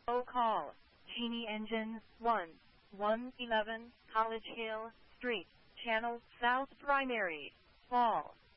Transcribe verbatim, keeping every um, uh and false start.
Oh, call Genie Engine one, one eleven College Hill Street, Channel South Primary, Fall.